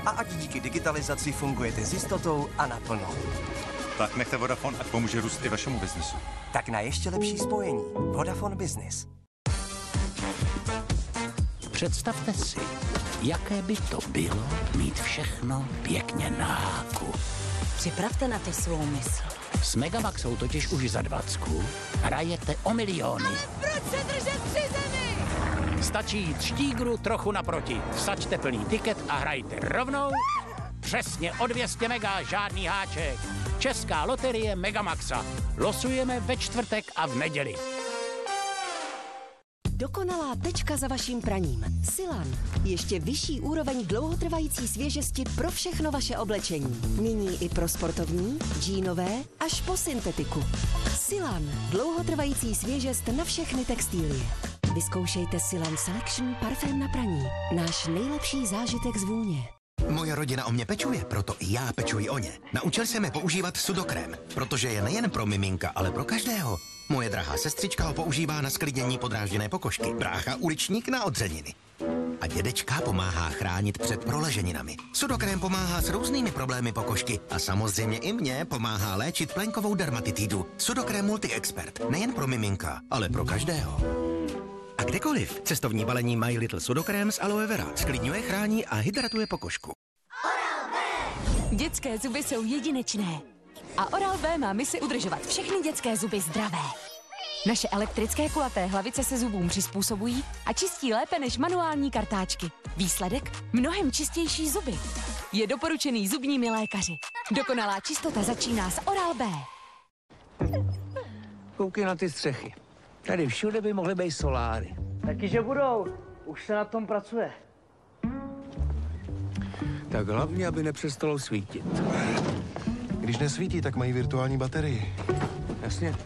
A ať díky digitalizaci fungujete s jistotou a naplno. Tak nechte Vodafone, ať pomůže růst i vašemu biznesu. Tak na ještě lepší spojení. Vodafone Business. Představte si, jaké by to bylo mít všechno pěkně na háku. Připravte na to svou mysl. S Megamaxou totiž už za 20 hrajete o miliony. Ale proč se držet při zemi? Stačí jít štígru trochu naproti. Vsaďte plný tiket a hrajte rovnou. Přesně o 200 mega, žádný háček. Česká loterie Megamaxa. Losujeme ve čtvrtek a v neděli. Dokonalá tečka za vaším praním. Silan. Ještě vyšší úroveň dlouhotrvající svěžesti pro všechno vaše oblečení. Nyní i pro sportovní, džínové až po syntetiku. Silan. Dlouhotrvající svěžest na všechny textilie. Vyzkoušejte Silan Selection parfém na praní. Náš nejlepší zážitek z vůně. Moje rodina o mě pečuje, proto i já pečuji o ně. Naučil jsem je používat sudokrém, protože je nejen pro miminka, ale pro každého. Moje drahá sestřička ho používá na sklidnění podrážděné pokožky, brácha uličník na odřeniny. A dědečka pomáhá chránit před proleženinami. Sudokrém pomáhá s různými problémy pokožky a samozřejmě i mě pomáhá léčit plenkovou dermatitidu. Sudokrém Multi-Expert, nejen pro miminka, ale pro každého. A kdekoliv. Cestovní balení My Little Sudokrém z aloe vera. Sklidňuje, chrání a hydratuje pokožku. Dětské zuby jsou jedinečné. A Oral-B má misi udržovat všechny dětské zuby zdravé. Naše elektrické kulaté hlavice se zubům přizpůsobují a čistí lépe než manuální kartáčky. Výsledek? Mnohem čistější zuby. Je doporučený zubními lékaři. Dokonalá čistota začíná s Oral-B. Koukej na ty střechy. Tady všude by mohly být soláry. Taky, že budou. Už se na tom pracuje. Tak hlavně, aby nepřestalo svítit. Když nesvítí, tak mají virtuální baterii. Jasně.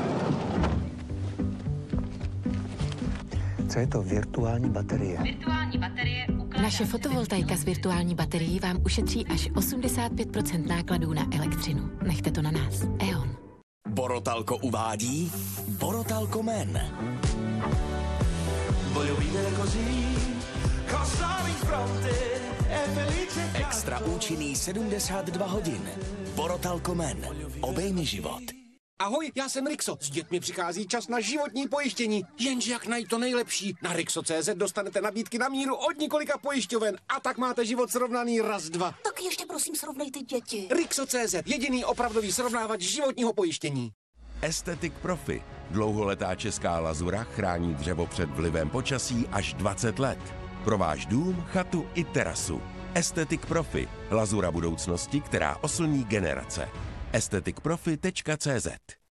Co je to virtuální baterie? Virtuální baterie Naše fotovoltaika s virtuální baterií vám ušetří až 85% nákladů na elektřinu. Nechte to na nás. E.ON. Borotalko uvádí Borotalko Men. Extra účinný 72 hodin. Borotalko Men. Obejmi život. Ahoj, já jsem Rixo. S dětmi přichází čas na životní pojištění. Jenže jak najít to nejlepší? Na Rixo.cz dostanete nabídky na míru od několika pojišťoven. A tak máte život srovnaný raz, dva. Tak ještě prosím srovnejte děti. Rixo.cz, jediný opravdový srovnávač životního pojištění. Estetik Profi. Dlouholetá česká lazura chrání dřevo před vlivem počasí až 20 let. Pro váš dům, chatu i terasu. Estetik Profi. Lazura budoucnosti, která oslní generace. estetikprofi.cz.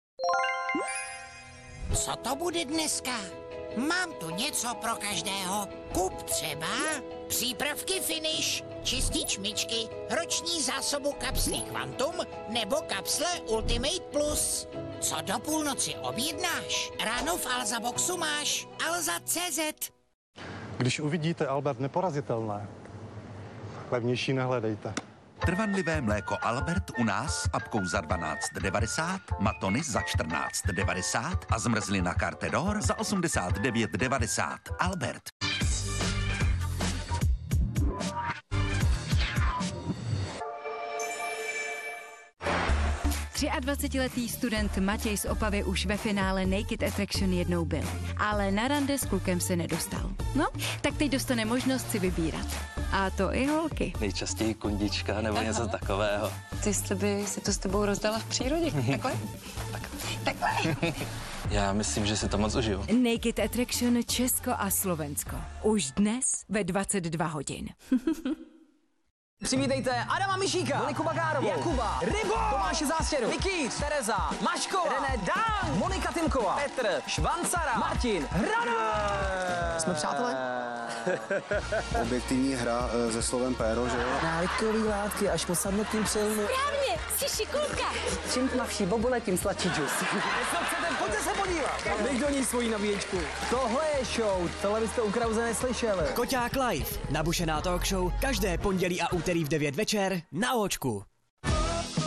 Co to bude dneska? Mám tu něco pro každého. Kup třeba přípravky Finish, čistič myčky, roční zásobu kapsly Quantum nebo kapsle Ultimate Plus. Co do půlnoci objednáš? Ráno v Alza Boxu máš Alza.cz. Když uvidíte Albert Neporazitelné, levnější nehledejte. Trvanlivé mléko Albert u nás s apkou za 12,90, matony za 14,90 a zmrzlina Carte d'Or za 89,90. Albert. 23letý student Matěj z Opavy už ve finále Naked Attraction jednou byl, ale na rande s klukem se nedostal. No, tak teď dostane možnost si vybírat. A to i holky. Nejčastěji kondička nebo něco takového. Ty jste by si to s tebou rozdala v přírodě, takhle? Takhle. Já myslím, že si to moc užiju. Naked Attraction Česko a Slovensko. Už dnes ve 22 hodin. Přivítejte Adama Mišíka, Moniku Bagárovou, Jakuba, Rybo, Tomáše Zástěru, Nikýř, Tereza, Maškova, René Dang, Monika Timková, Petr, Švancara, Martin, Hrana. Jsme přátelé? Objektivní hra se slovem péro, že jo? Návykový látky až po sadnutím přilnu. Správně, jsi šikulka. Čím tmavší bobule, tím sladší džus. Co chcete, pojďte se podívat. Dej do ní svoji nabíječku. Tohle je show, tohle byste u Krause neslyšeli. Koťák Live, nabušená talk show, každé pondělí a úterý v 9 večer na Očku.